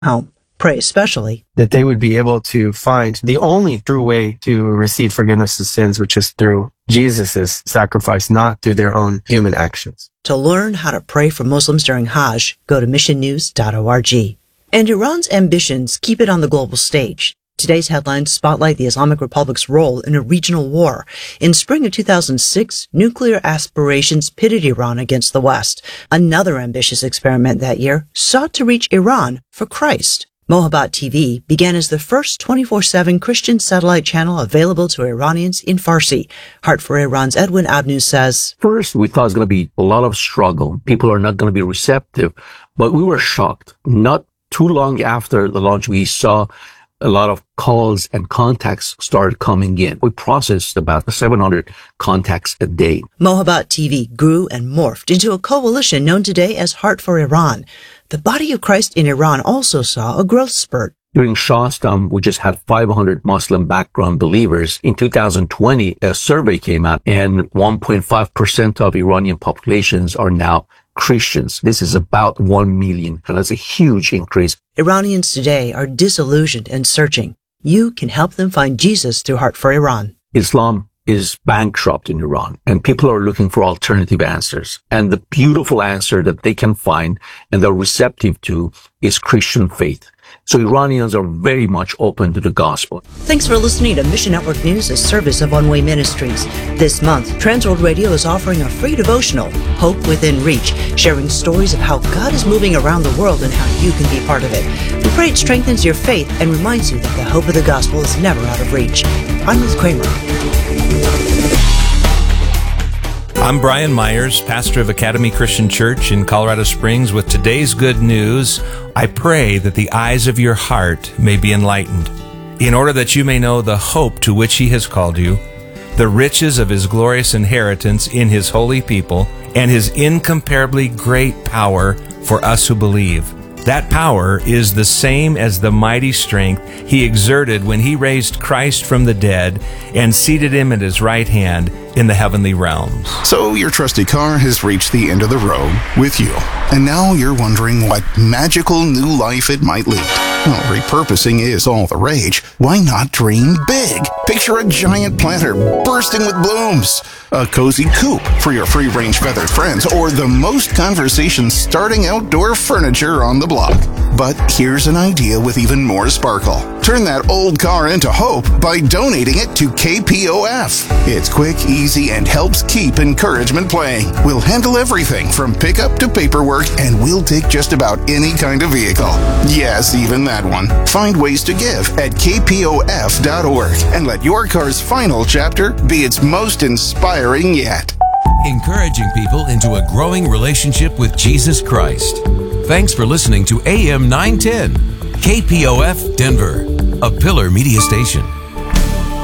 home. Pray especially that they would be able to find the only true way to receive forgiveness of sins, which is through Jesus' sacrifice, not through their own human actions. To learn how to pray for Muslims during Hajj, go to missionnews.org. And Iran's ambitions keep it on the global stage. Today's headlines spotlight the Islamic Republic's role in a regional war. In spring of 2006, nuclear aspirations pitted Iran against the West. Another ambitious experiment that year sought to reach Iran for Christ. Mohabbat TV began as the first 24/7 Christian satellite channel available to Iranians in Farsi. Heart for Iran's Edwin Abnous says, First, we thought it was going to be a lot of struggle. People are not going to be receptive, but we were shocked. Not too long after the launch, we saw a lot of calls and contacts started coming in. We processed about 700 contacts a day. Mohabbat TV grew and morphed into a coalition known today as Heart for Iran. The Body of Christ in Iran also saw a growth spurt. During Shah's time, we just had 500 Muslim background believers. In 2020, a survey came out, and 1.5% of Iranian populations are now Christians. This is about 1 million. And that's a huge increase. Iranians today are disillusioned and searching. You can help them find Jesus through Heart for Iran. Islam is bankrupt in Iran, and people are looking for alternative answers. And the beautiful answer that they can find and they're receptive to is Christian faith. So Iranians are very much open to the gospel. Thanks for listening to Mission Network News, a service of One Way Ministries. This month, Transworld Radio is offering a free devotional, Hope Within Reach, sharing stories of how God is moving around the world and how you can be part of it. We pray it strengthens your faith and reminds you that the hope of the gospel is never out of reach. I'm Ruth Kramer. I'm Brian Myers, pastor of Academy Christian Church in Colorado Springs, with today's good news. I pray that the eyes of your heart may be enlightened, in order that you may know the hope to which He has called you, the riches of His glorious inheritance in His holy people, and His incomparably great power for us who believe. That power is the same as the mighty strength He exerted when He raised Christ from the dead and seated Him at His right hand in the heavenly realms. So your trusty car has reached the end of the road with you, and now you're wondering what magical new life it might lead. Well, repurposing is all the rage. Why not dream big? Picture a giant planter bursting with blooms, a cozy coop for your free-range feathered friends, or the most conversation-starting outdoor furniture on the block. But here's an idea with even more sparkle. Turn that old car into hope by donating it to KPOF. It's quick, easy, and helps keep encouragement playing. We'll handle everything from pickup to paperwork, and we'll take just about any kind of vehicle. Yes, even that one. Find ways to give at kpof.org and let your car's final chapter be its most inspiring yet. Encouraging people into a growing relationship with Jesus Christ. Thanks for listening to AM 910, KPOF Denver, a Pillar Media Station.